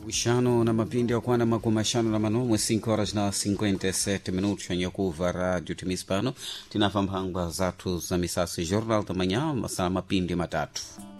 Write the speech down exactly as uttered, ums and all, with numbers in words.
Wishano na mapindi ya kwana makumashano na manomwe cinco horas na cinquenta e sete minutos ya kuva radio Timispano. Tinafambangwa zatu za misasi jornal da manhã, masala mapindi matatu.